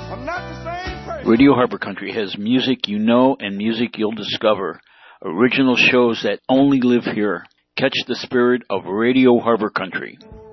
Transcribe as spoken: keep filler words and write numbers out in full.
I'm not the same person. Radio Harbor Country has music you know and music you'll discover. Original shows that only live here. Catch the spirit of Radio Harbor Country.